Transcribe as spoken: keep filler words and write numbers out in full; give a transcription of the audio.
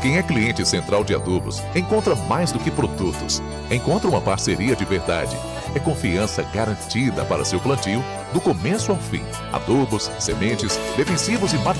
Quem é cliente Central de Adubos encontra mais do que produtos. Encontra uma parceria de verdade. É confiança garantida para seu plantio, do começo ao fim. Adubos, sementes, defensivos e materiais